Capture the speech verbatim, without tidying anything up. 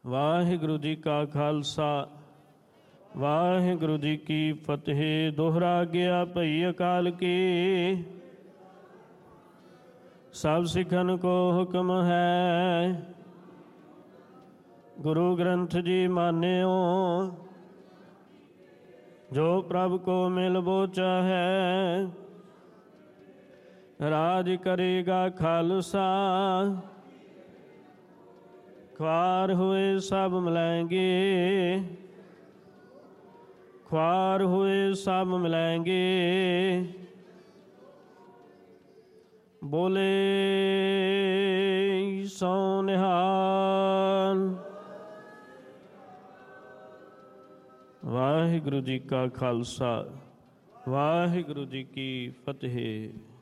ਵਾਹਿਗੁਰੂ ਜੀ ਕਾ ਖਾਲਸਾ ਵਾਹਿਗੁਰੂ ਜੀ ਕੀ ਫਤਿਹ। ਦੋਹਰਾ ਗਿਆ ਭਈ ਅਕਾਲ ਕੀ, ਸਭ ਸਿੱਖਨ ਕੋ ਹੁਕਮ ਹੈ। ਗੁਰੂ ਗ੍ਰੰਥ ਜੀ ਮਾਨਿਓ, ਜੋ ਪ੍ਰਭ ਕੋ ਮਿਲਬੋ ਚਾਹੈ। ਰਾਜ ਕਰੇਗਾ ਖਾਲਸਾ, ख्वार हुए सब मिलाएंगे, ख्वार हुए सब मिलाएंगे। बोले सो निहाल। वाहिगुरु जी का खालसा वाहिगुरु जी की फतेह।